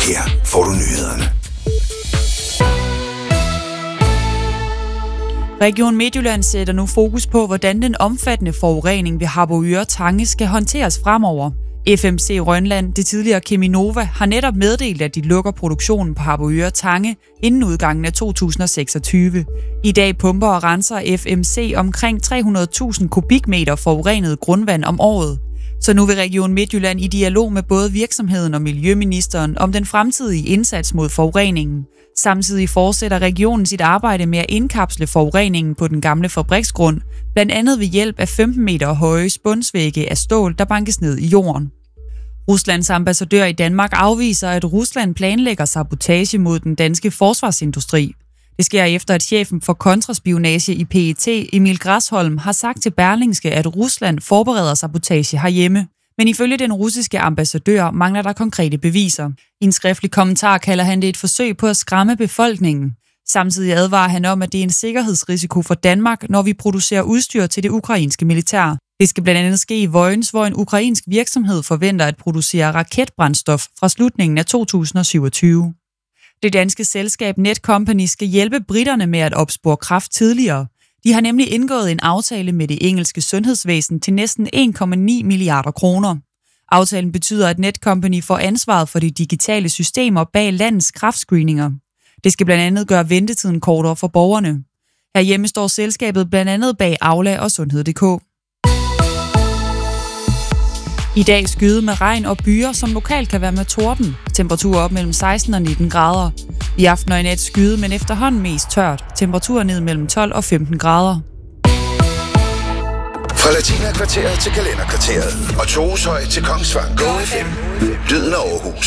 Her får du nyhederne. Region Midtjylland sætter nu fokus på, hvordan den omfattende forurening ved Harboøre Tange skal håndteres fremover. FMC Rønland, det tidligere Cheminova, har netop meddelt, at de lukker produktionen på Harboøre Tange inden udgangen af 2026. I dag pumper og renser FMC omkring 300.000 kubikmeter forurenet grundvand om året. Så nu vil Region Midtjylland i dialog med både virksomheden og miljøministeren om den fremtidige indsats mod forureningen. Samtidig fortsætter regionen sit arbejde med at indkapsle forureningen på den gamle fabriksgrund, blandt andet ved hjælp af 15 meter høje spundsvægge af stål, der bankes ned i jorden. Ruslands ambassadør i Danmark afviser, at Rusland planlægger sabotage mod den danske forsvarsindustri. Det sker efter, at chefen for kontraspionage i PET, Emil Græsholm, har sagt til Berlingske, at Rusland forbereder sabotage herhjemme. Men ifølge den russiske ambassadør mangler der konkrete beviser. I en skriftlig kommentar kalder han det et forsøg på at skræmme befolkningen. Samtidig advarer han om, at det er en sikkerhedsrisiko for Danmark, når vi producerer udstyr til det ukrainske militær. Det skal blandt andet ske i Vojens, hvor en ukrainsk virksomhed forventer at producere raketbrændstof fra slutningen af 2027. Det danske selskab Netcompany skal hjælpe briterne med at opspore kræft tidligere. De har nemlig indgået en aftale med det engelske sundhedsvæsen til næsten 1,9 milliarder kroner. Aftalen betyder, at Netcompany får ansvaret for de digitale systemer bag landets kræftscreeninger. Det skal blandt andet gøre ventetiden kortere for borgerne. Herhjemme står selskabet blandt andet bag Aula og Sundhed.dk. I dag skyde med regn og byer, som lokalt kan være med torden. Temperaturer op mellem 16 og 19 grader. I aften og i nat skyde, men efterhånden mest tørt. Temperaturer ned mellem 12 og 15 grader. Fra Latina-kvarteret til Kalenderkvarteret. Og Toeshøj til Kongsvang. Go FM. Lyden af Aarhus.